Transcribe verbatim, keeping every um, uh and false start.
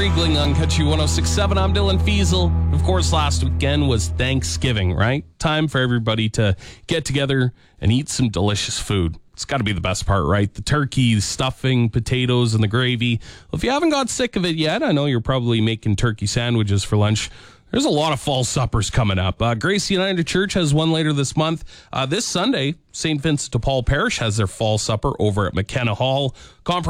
Riegling on Country one oh six point seven. I'm Dylan Fiesel. Of course, last weekend was Thanksgiving, right? Time for everybody to get together and eat some delicious food. It's got to be the best part, right? The turkey, the stuffing, potatoes, and the gravy. Well, if you haven't got sick of it yet, I know you're probably making turkey sandwiches for lunch. There's a lot of fall suppers coming up. Uh, Grace United Church has one later this month. Uh, this Sunday, Saint Vincent de Paul Parish has their fall supper over at McKenna Hall. Conference